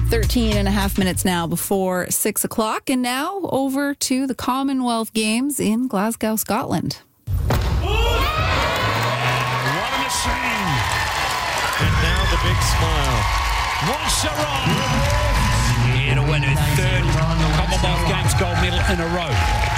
13 and a half minutes now before 6 o'clock. And now over to the Commonwealth Games in Glasgow, Scotland. What a machine! And now the big smile. Montserrat here to win her third Commonwealth Games gold medal in a row.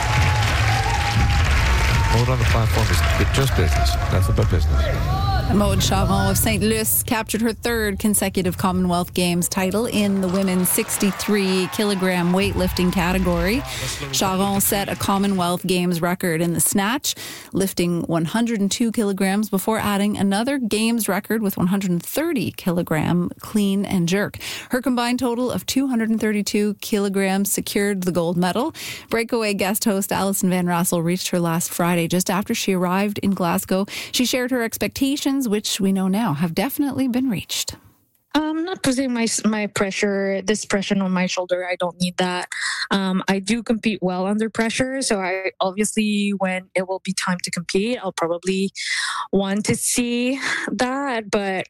Mode on the platform is just business. Nothing but business. Maude Charron of St. Luce captured her third consecutive Commonwealth Games title in the women's 63-kilogram weightlifting category. Charron set a Commonwealth Games record in the snatch, lifting 102 kilograms before adding another Games record with 130-kilogram clean and jerk. Her combined total of 232 kilograms secured the gold medal. Breakaway guest host Alison Van Rassel reached her last Friday just after she arrived in Glasgow. She shared her expectations, which we know now have definitely been reached. I'm not putting my pressure, this pressure on my shoulder. I don't need that. I do compete well under pressure. So I obviously, when it will be time to compete, I'll probably want to see that. But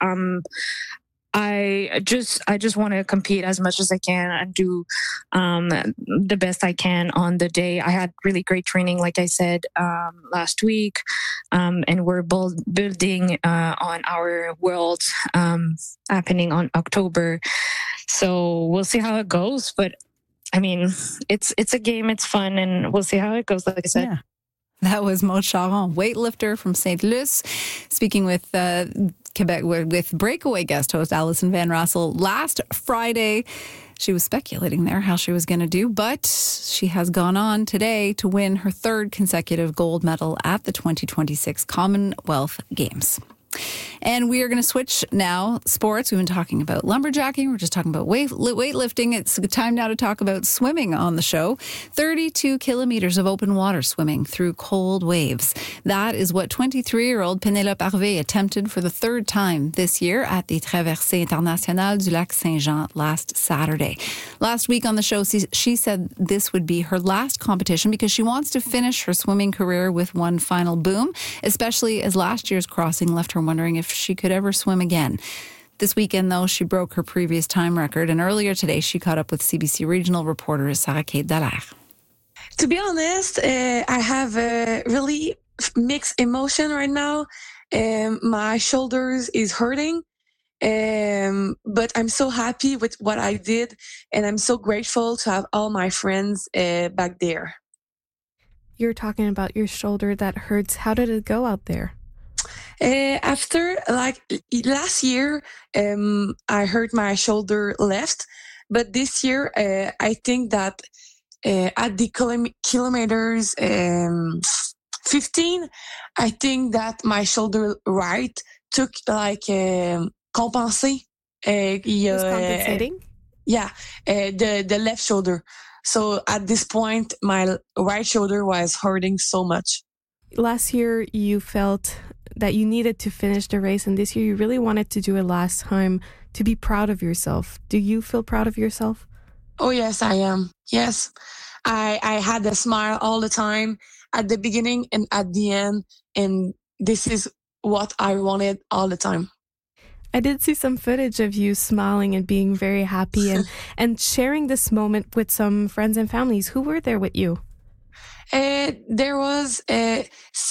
I just want to compete as much as I can and do the best I can on the day. I had really great training, like I said, last week, and we're building on our Worlds happening on October. So we'll see how it goes. But I mean, it's a game, it's fun, and we'll see how it goes. Like I said. Yeah. That was Maude Charron, weightlifter from St. Luce, speaking with Quebec with breakaway guest host Alison Van Rassel last Friday. She was speculating there how she was going to do, but she has gone on today to win her third consecutive gold medal at the 2026 Commonwealth Games. And we are going to switch now sports. We've been talking about lumberjacking. We're just talking about weightlifting. It's time now to talk about swimming on the show. 32 kilometers of open water swimming through cold waves. That is what 23-year-old Pénélope Harvey attempted for the third time this year at the Traversée Internationale du Lac Saint-Jean last Saturday. Last week on the show, she said this would be her last competition because she wants to finish her swimming career with one final boom, especially as last year's crossing left her wondering if she could ever swim again. This weekend, though, she broke her previous time record, and earlier today she caught up with CBC regional reporter Sarah-Kate Dallaire. To be honest, I have a really mixed emotion right now. My shoulders is hurting, but I'm so happy with what I did, and I'm so grateful to have all my friends back there. You're talking about your shoulder that hurts. How did it go out there? After last year, I hurt my shoulder left, but this year, I think that at the kilometers 15, I think that my shoulder right took compensé. Was compensating? Yeah, the left shoulder. So at this point, my right shoulder was hurting so much. Last year, you felt that you needed to finish the race, and this year you really wanted to do it last time to be proud of yourself. Do you feel proud of yourself? Oh, yes, I am. Yes. I had a smile all the time at the beginning and at the end, and this is what I wanted all the time. I did see some footage of you smiling and being very happy and sharing this moment with some friends and families. Who were there with you? There was 5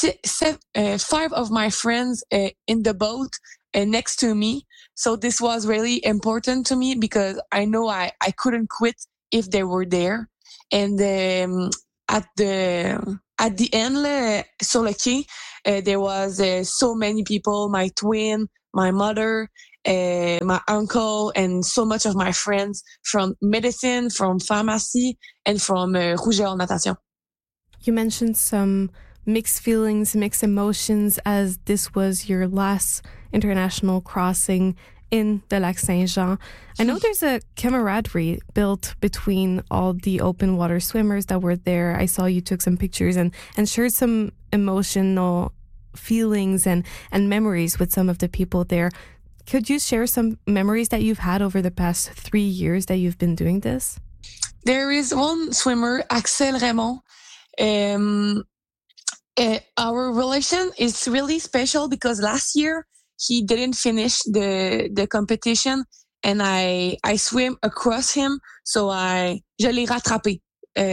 of my friends in the boat next to me. So this was really important to me because I know I couldn't quit if they were there. And at the end, sur le quai, there was so many people, my twin, my mother, my uncle, and so much of my friends from medicine, from pharmacy, and from Rouge et Or Natation. You mentioned some mixed feelings, mixed emotions as this was your last international crossing in the Lac Saint-Jean. I know there's a camaraderie built between all the open water swimmers that were there. I saw you took some pictures and shared some emotional feelings and memories with some of the people there. Could you share some memories that you've had over the past 3 years that you've been doing this? There is one swimmer, Axel Raymond. Our relation is really special because last year he didn't finish the competition and I swim across him. So je l'ai rattrapé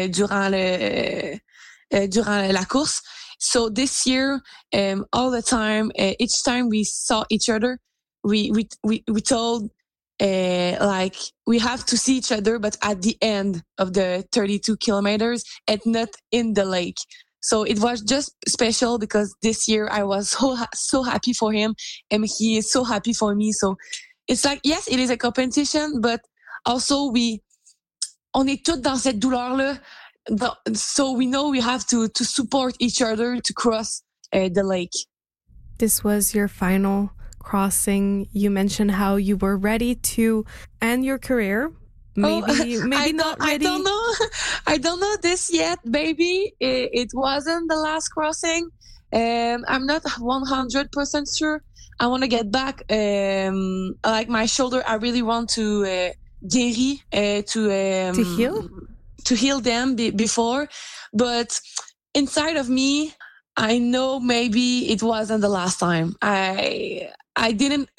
durant la course. So this year, all the time, each time we saw each other, we told like we have to see each other, but at the end of the 32 kilometers and not in the lake. So it was just special because this year I was so happy for him and he is so happy for me. So it's like, yes, it is a competition, but also on est toutes dans cette douleur-là. So we know we have to support each other to cross the lake. This was your final crossing. You mentioned how you were ready to end your career. Maybe not ready. I don't know this yet, baby. It wasn't the last crossing. I'm not 100% sure. I want to get back. Like my shoulder, I really want to guérir, to heal? To heal them before. But inside of me, I know maybe it wasn't the last time. I didn't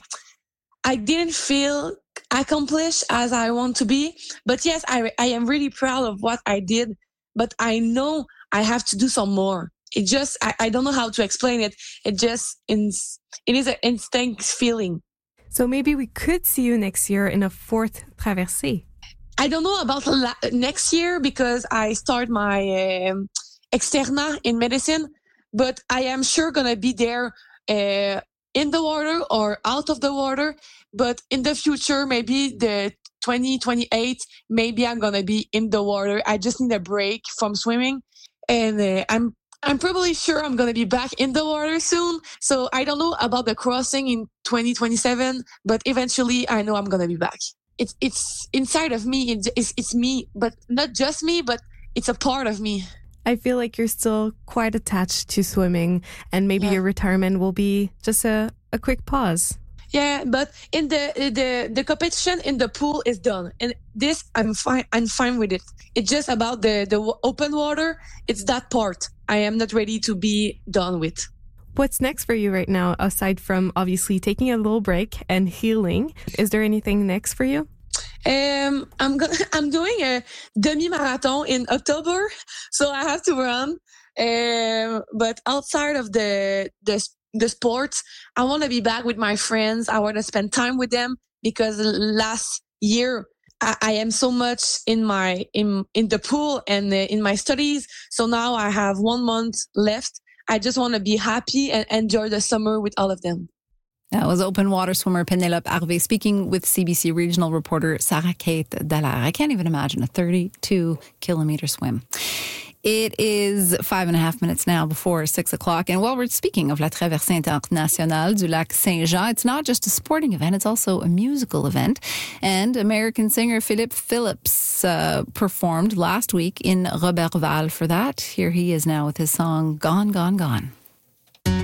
feel accomplished as I want to be. But yes, I am really proud of what I did, but I know I have to do some more. It just, I don't know how to explain it. It is an instinct feeling. So maybe we could see you next year in a 4th traversée. I don't know about next year because I start my externa in medicine, but I am sure going to be there in the water or out of the water. But in the future, maybe the 2028, maybe I'm going to be in the water. I just need a break from swimming. And I'm probably sure I'm going to be back in the water soon. So I don't know about the crossing in 2027, but eventually I know I'm going to be back. It's inside of me. It's me, but not just me, but it's a part of me. I feel like you're still quite attached to swimming, and maybe your retirement will be just a quick pause. Yeah, but in the competition in the pool is done, and this I'm fine with it. It's just about the open water. It's that part I am not ready to be done with. What's next for you right now, aside from obviously taking a little break and healing? Is there anything next for you? I'm doing a demi-marathon in October, so I have to run. But outside of the sports, I want to be back with my friends. I want to spend time with them because last year I am so much in the pool and in my studies. So now I have 1 month left. I just want to be happy and enjoy the summer with all of them. That was open water swimmer Pénélope Harvey speaking with CBC regional reporter Sarah-Kate Dallaire. I can't even imagine a 32-kilometer swim. It is 5.5 minutes now before 6 o'clock. And while we're speaking of La Traversée Internationale du Lac Saint-Jean, it's not just a sporting event, it's also a musical event. And American singer Philip Phillips performed last week in Roberval for that. Here he is now with his song Gone, Gone, Gone.